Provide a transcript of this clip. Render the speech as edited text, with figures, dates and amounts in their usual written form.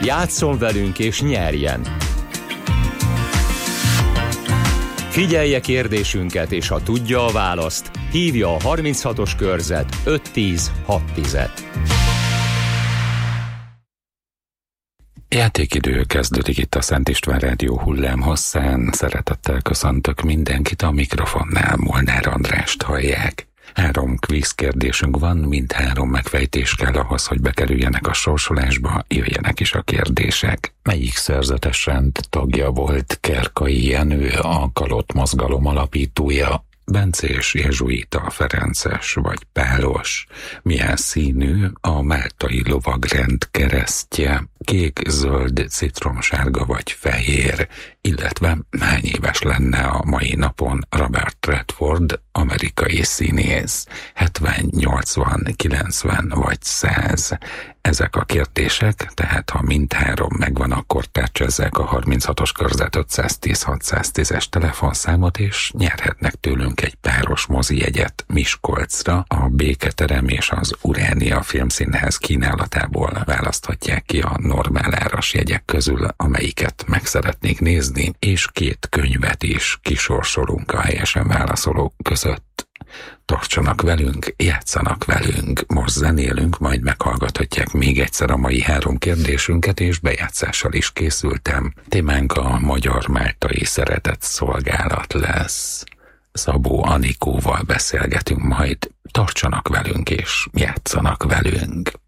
Játsszon velünk és nyerjen! Figyelje kérdésünket, és ha tudja a választ, hívja a 36-os körzet 510 610-et. Játékidő kezdődik itt a Szent István Rádió hullámhosszán. Szeretettel köszöntök mindenkit, a mikrofonnál Molnár Andrást hallják. 3 kvíz kérdésünk van, mind 3 megfejtés kell ahhoz, hogy bekerüljenek a sorsolásba, jöjjenek is a kérdések. Melyik szerzetes rend tagja volt Kerkai Jenő, a kalott mozgalom alapítója? Bencés, jezsuita, ferences vagy pálos? Milyen színű a máltai lovagrend keresztje? Kék, zöld, citromsárga vagy fehér? Illetve hány éves lenne a mai napon Robert Redford, amerikai színész? 70, 80, 90 vagy 100? Ezek a kérdések, tehát ha mind 3 megvan, akkor tárcsázzák a 36-os körzet 510-610-es telefonszámot, és nyerhetnek tőlünk egy páros mozijegyet Miskolcra. A Béketerem és az Uránia Filmszínház kínálatából választhatják ki a normál áras jegyek közül, amelyiket meg szeretnék nézni, és 2 könyvet is kisorsolunk a helyesen válaszolók között. Tartsanak velünk, játszanak velünk, most zenélünk, majd meghallgathatják még egyszer a mai 3 kérdésünket, és bejátszással is készültem. Témánk a Magyar Máltai Szeretett Szolgálat lesz. Szabó Anikóval beszélgetünk majd, tartsanak velünk és játszanak velünk.